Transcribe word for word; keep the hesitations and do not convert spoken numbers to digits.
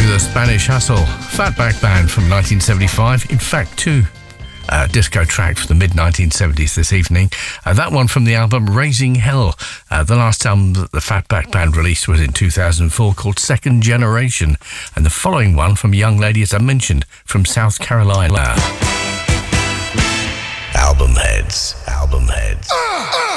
the Spanish Hustle, Fatback Band from nineteen seventy-five. In fact, two uh, disco tracks from the mid nineteen seventies this evening. Uh, that one from the album Raising Hell. Uh, the last album that the Fatback Band released was in two thousand four, called Second Generation. And the following one from a young lady, as I mentioned, from South Carolina. Album Heads. Album Heads. Uh, uh.